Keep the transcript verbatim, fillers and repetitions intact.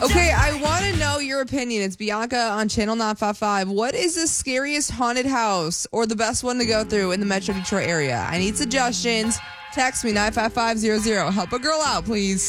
Okay, I want to know your opinion. It's Bianca on Channel nine five five. What is the scariest haunted house or the best one to go through in the Metro Detroit area? I need suggestions. Text me nine five five zero zero. Help a girl out, please.